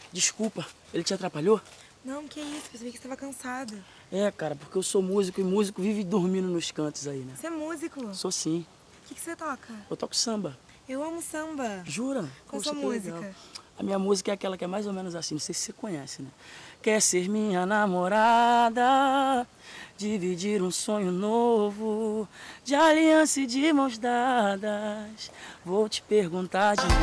Desculpa, ele te atrapalhou? Não, que isso, percebi que você estava cansada. É, cara, porque eu sou músico e músico vive dormindo nos cantos aí, né? Você é músico? Sou sim. O que você toca? Eu toco samba. Eu amo samba. Jura? Qual a Poxa, sua que música? legal. A minha música é aquela que é mais ou menos assim, não sei se você conhece, né? Quer ser minha namorada, dividir um sonho novo, de aliança e de mãos dadas. Vou te perguntar de